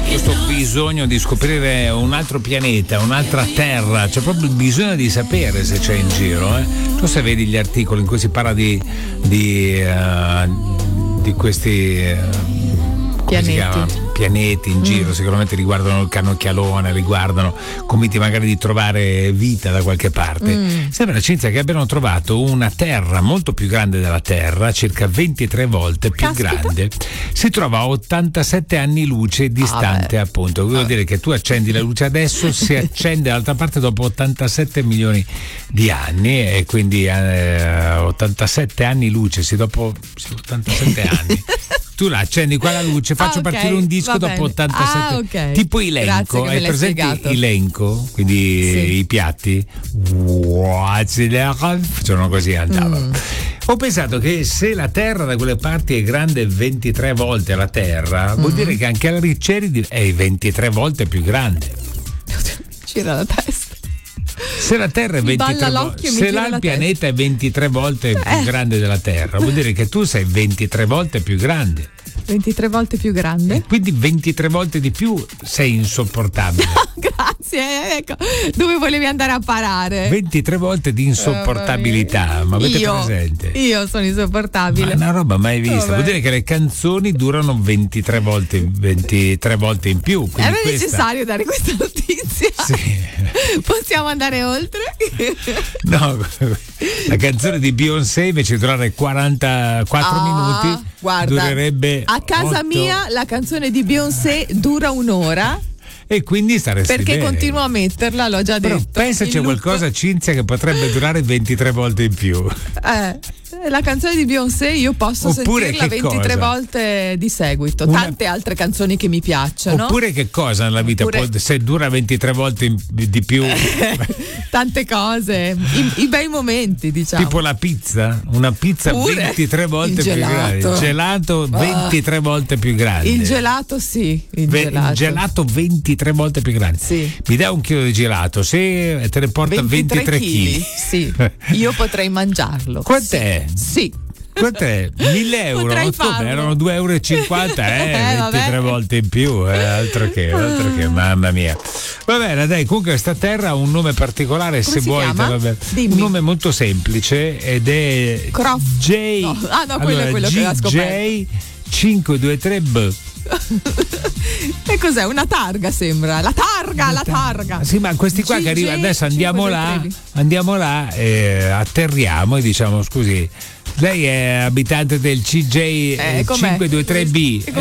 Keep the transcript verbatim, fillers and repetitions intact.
questo bisogno di scoprire un altro pianeta, un'altra terra, c'è proprio il bisogno di sapere se c'è in giro. Eh? Tu se vedi gli articoli in cui si parla di, di, uh, di questi uh, pianeti. pianeti in giro, mm. sicuramente riguardano il cannocchialone, riguardano comitii magari di trovare vita da qualche parte. Mm. Sembra, Cinzia, che abbiano trovato una terra molto più grande della Terra, circa ventitré volte più Caspita. grande. Si trova a ottantasette anni luce distante, ah, appunto. Vuol dire che tu accendi la luce adesso, si accende dall'altra parte dopo ottantasette milioni di anni, e quindi eh, ottantasette anni luce, sì, dopo sì, ottantasette anni. Tu la accendi qua la luce, faccio ah, okay. partire un disco dopo ottantasette, ah, okay. tipo elenco, hai presente spiegato. Elenco, quindi sì. i piatti facevano così, andavano. Mm. Ho pensato che se la Terra da quelle parti è grande ventitré volte la Terra, mm. vuol dire che anche la Riceridi è ventitré volte più grande. Gira la testa. Se la Terra è ventitré volte, se il pianeta è ventitré volte eh. più grande della Terra, vuol dire che tu sei ventitré volte più grande. ventitré volte più grande? E quindi ventitré volte di più sei insopportabile. Grazie, ecco, dove volevi andare a parare? ventitré volte di insopportabilità, ma avete io, presente? Io sono insopportabile. Ma è una roba mai vista. Vabbè. Vuol dire che le canzoni durano ventitré volte, ventitré volte in più. Era questa... necessario dare questa notizia? Sì. Possiamo andare oltre? No, la canzone di Beyoncé invece durare quarantaquattro ah, minuti, guarda, durerebbe a casa otto... mia la canzone di Beyoncé dura un'ora. E quindi staresti perché bene. Continuo a metterla, l'ho già Però detto. pensa c'è loop. qualcosa, Cinzia, che potrebbe durare ventitré volte in più. Eh, la canzone di Beyoncé io posso Oppure sentirla ventitré cosa? volte di seguito. Una... Tante altre canzoni che mi piacciono. Oppure che cosa nella vita? Oppure... Può, se dura ventitré volte in, di più. Tante cose, I, i bei momenti, diciamo. Tipo la pizza, una pizza Pure. ventitré volte il più grande. Il gelato ventitré uh, volte più grande. Il gelato sì, il Ve, gelato. Il gelato ventitré volte più grande. Sì. Mi dai un chilo di gelato, se te ne porta ventitré chili. Sì, io potrei mangiarlo. Quant'è? Sì. Quant'è? mille euro? Come erano due euro e cinquanta, eh, eh ventitré volte in più, eh, altro che, altro che, mamma mia. Va bene, dai, comunque questa terra ha un nome particolare. Come se si vuoi, chiama? Vabbè. Dimmi. Un nome molto semplice ed è Croft. J. No. Ah no, quello allora, è quello G- che aveva scoperto. J cinquecentoventritré B. E cos'è? Una targa sembra. La targa, la targa. Sì, ma questi qua G J che arrivano adesso andiamo là, andiamo là, eh, atterriamo e diciamo scusi, lei è abitante del C J eh, cinquecentoventritré B.